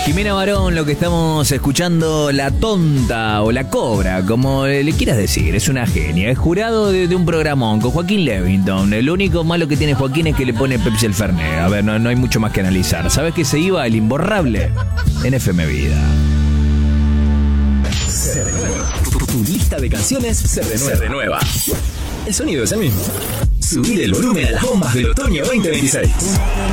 Jimena Barón, lo que estamos escuchando, La Tonta o La Cobra, como le quieras decir, es una genia. Es jurado de un programón con Joaquín Levington. Lo único malo que tiene Joaquín es que le pone Pepsi al Fernet. A ver, no hay mucho más que analizar. ¿Sabes que se iba el imborrable en FM Vida? Se renueva. Tu lista de canciones se renueva. El sonido es el mismo. Subir el volumen a las bombas del otoño 2026.